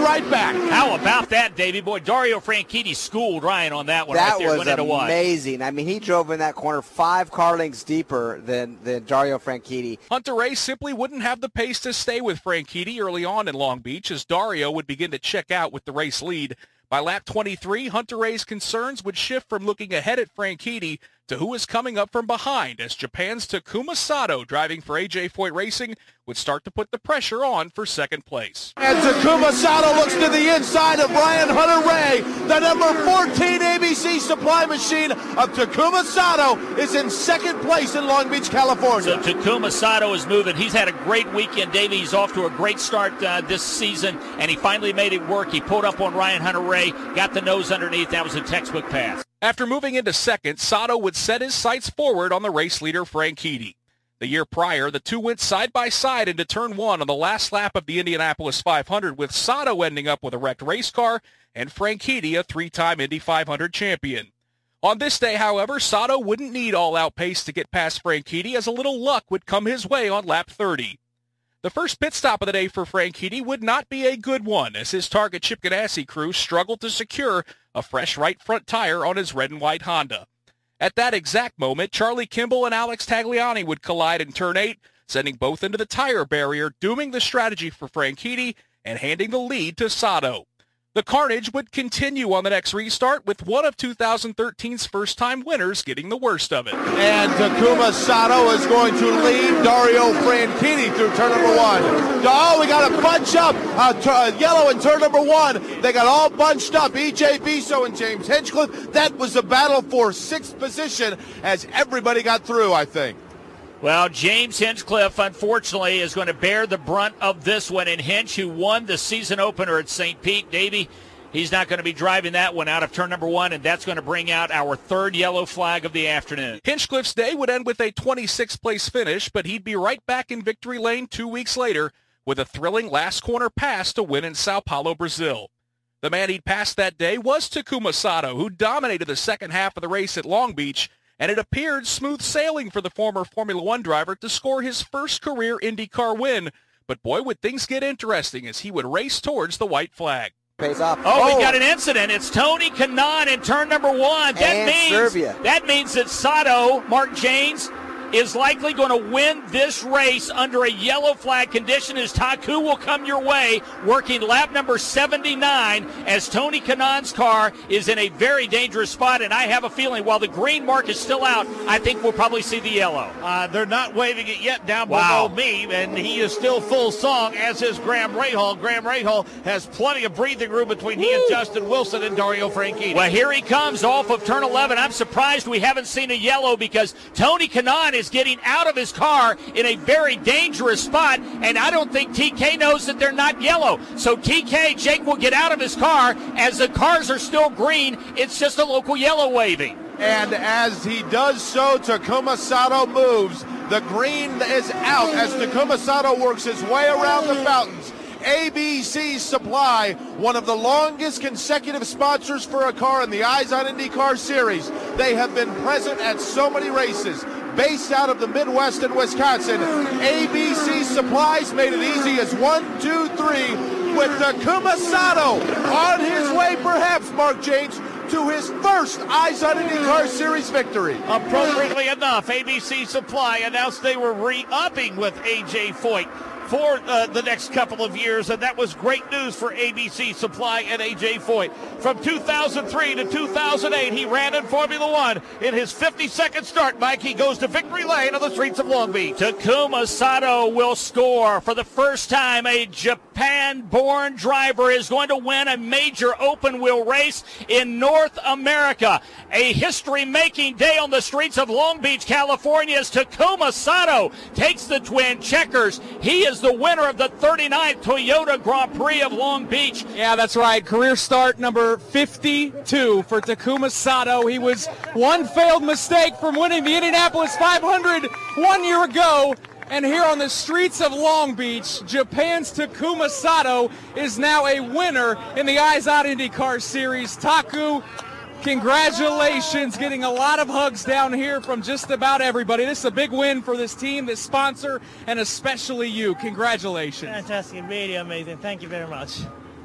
right back. How about that, Davey? Boy, Dario Franchitti schooled Ryan on that one. That right there. was amazing. I mean, he drove in that corner 5 car lengths deeper than Dario Franchitti. Hunter-Reay simply wouldn't have the pace to stay with Franchitti early on in Long Beach as Dario would begin to check out with the race lead. By lap 23, Hunter-Reay's concerns would shift from looking ahead at Franchitti to who is coming up from behind as Japan's Takuma Sato, driving for AJ Foyt Racing, would start to put the pressure on for second place. And Takuma Sato looks to the inside of Brian Hunter-Reay. The number 14 ABC Supply machine of Takuma Sato is in second place in Long Beach, California. So Takuma Sato is moving. He's had a great weekend, Davey. He's off to a great start this season, and he finally made it work. He pulled up on Ryan Hunter-Reay, got the nose underneath. That was a textbook pass. After moving into second, Sato would set his sights forward on the race leader, Franchitti. The year prior, the two went side by side into turn 1 on the last lap of the Indianapolis 500, with Sato ending up with a wrecked race car and Franchitti a 3-time Indy 500 champion. On this day, however, Sato wouldn't need all-out pace to get past Franchitti, as a little luck would come his way on lap 30. The first pit stop of the day for Franchitti would not be a good one, as his Target Chip Ganassi crew struggled to secure a fresh right front tire on his red and white Honda. At that exact moment, Charlie Kimball and Alex Tagliani would collide in turn 8, sending both into the tire barrier, dooming the strategy for Franchitti and handing the lead to Sato. The carnage would continue on the next restart, with one of 2013's first-time winners getting the worst of it. And Takuma Sato is going to lead Dario Franchitti through turn number 1. Oh, we got a bunch up. Yellow in turn number 1. They got all bunched up. E.J. Biso and James Hinchcliffe. That was a battle for 6th position as everybody got through, I think. Well, James Hinchcliffe, unfortunately, is going to bear the brunt of this one. And Hinch, who won the season opener at St. Pete, Davey, he's not going to be driving that one out of turn number 1, and that's going to bring out our third yellow flag of the afternoon. Hinchcliffe's day would end with a 26th place finish, but he'd be right back in victory lane 2 weeks later with a thrilling last corner pass to win in Sao Paulo, Brazil. The man he'd passed that day was Takuma Sato, who dominated the second half of the race at Long Beach, and it appeared smooth sailing for the former Formula One driver to score his first career IndyCar win. But boy, would things get interesting as he would race towards the white flag. Pays off. Oh, we got an incident. It's Tony Kanaan in turn number 1. That means that Sato, Mark Janes, is likely going to win this race under a yellow flag condition, as Taku will come your way, working lap number 79 as Tony Kanaan's car is in a very dangerous spot. And I have a feeling while the green mark is still out, I think we'll probably see the yellow. They're not waving it yet down below me, and he is still full song, as is Graham Rahal. Graham Rahal has plenty of breathing room between he and Justin Wilson and Dario Franchitti. Well, here he comes off of turn 11. I'm surprised we haven't seen a yellow, because Tony Kanaan is getting out of his car in a very dangerous spot, and I don't think TK knows that they're not yellow. So TK, Jake, will get out of his car as the cars are still green. It's just a local yellow waving. And as he does so, Takuma Sato moves. The green is out as Takuma Sato works his way around the fountains. ABC Supply, one of the longest consecutive sponsors for a car in the Eyes on IndyCar series. They have been present at so many races. Based out of the Midwest and Wisconsin, ABC Supplies made it easy as 1, 2, 3 with Takuma Sato on his way, perhaps, Mark James, to his first Eyes on IndyCar Series victory. Appropriately enough, ABC Supply announced they were re-upping with AJ Foyt for the next couple of years, and that was great news for ABC Supply and AJ Foyt. From 2003 to 2008, he ran in Formula One. In his 52nd start, Mike, he goes to victory lane on the streets of Long Beach. Takuma Sato will score. For the first time, a Japan-born driver is going to win a major open-wheel race in North America. A history-making day on the streets of Long Beach, California, as Takuma Sato takes the twin checkers. He is the winner of the 39th Toyota Grand Prix of Long Beach. Yeah, that's right. Career start number 52 for Takuma Sato. He was one failed mistake from winning the Indianapolis 500 1 year ago. And here on the streets of Long Beach, Japan's Takuma Sato is now a winner in the Eyes on IndyCar Series. Taku, congratulations, getting a lot of hugs down here from just about everybody. This is a big win for this team, this sponsor, and especially you. Congratulations. Fantastic, really amazing. Thank you very much.